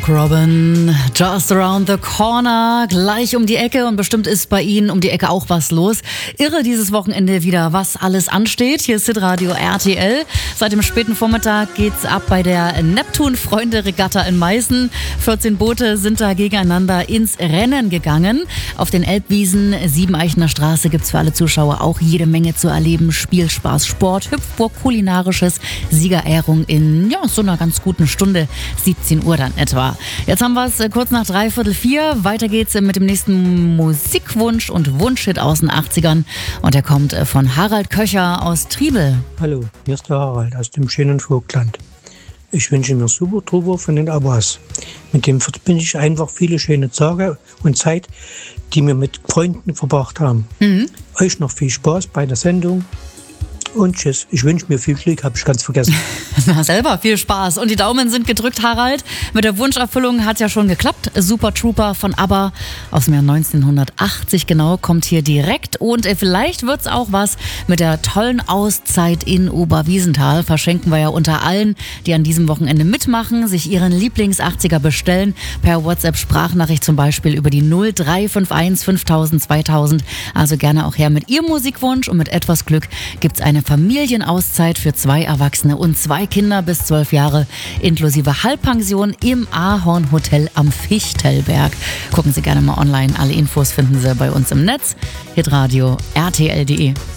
Mark Robin, just around the corner, gleich um die Ecke, und bestimmt ist bei Ihnen um die Ecke auch was los. Irre dieses Wochenende wieder, was alles ansteht. Hier ist Hitradio RTL. Seit dem späten Vormittag geht's ab bei der Neptun-Freunde-Regatta in Meißen. 14 Boote sind da gegeneinander ins Rennen gegangen. Auf den Elbwiesen, Siebeneichener Straße, gibt's für alle Zuschauer auch jede Menge zu erleben. Spielspaß, Sport, Hüpfburg, Kulinarisches, Siegerehrung in so einer ganz guten Stunde, 17 Uhr dann etwa. Jetzt haben wir es kurz nach 3/4. Weiter geht's mit dem nächsten Musikwunsch und Wunschhit aus den 80ern. Und der kommt von Harald Köcher aus Triebel. Hallo, hier ist der Harald aus dem schönen Vogtland. Ich wünsche mir Super Trooper von den Abbas. Mit dem verbinde ich einfach viele schöne Tage und Zeit, die wir mit Freunden verbracht haben. Euch noch viel Spaß bei der Sendung. Und tschüss. Ich wünsche mir viel Glück, habe ich ganz vergessen. Na, selber viel Spaß. Und die Daumen sind gedrückt, Harald. Mit der Wunscherfüllung hat ja schon geklappt. Super Trooper von ABBA aus dem Jahr 1980 genau, kommt hier direkt. Und vielleicht wird's auch was mit der tollen Auszeit in Oberwiesenthal. Verschenken wir ja unter allen, die an diesem Wochenende mitmachen, sich ihren Lieblings-80er bestellen. Per WhatsApp-Sprachnachricht zum Beispiel über die 0351 5000 2000. Also gerne auch her mit Ihrem Musikwunsch. Und mit etwas Glück gibt's eine Familienauszeit für 2 Erwachsene und 2 Kinder bis 12 Jahre, inklusive Halbpension im Ahorn Hotel am Fichtelberg. Gucken Sie gerne mal online. Alle Infos finden Sie bei uns im Netz. Hitradio RTL.de.